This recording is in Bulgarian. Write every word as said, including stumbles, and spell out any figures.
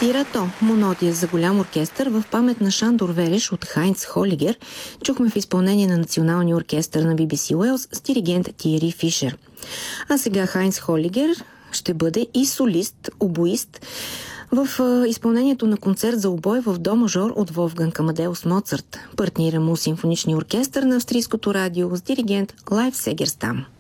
Сирато, монодия за голям оркестър в памет на Шандор Вереш от Хайнц Холигер, чухме в изпълнение на Националния оркестър на Би Би Си Уелс с диригент Тиери Фишер. А сега Хайнц Холигер ще бъде и солист, обоист в изпълнението на концерт за обой в до мажор от Волфганг Амадеус Моцарт, партнира му симфоничния оркестър на австрийското радио с диригент Лайф Сегерстам.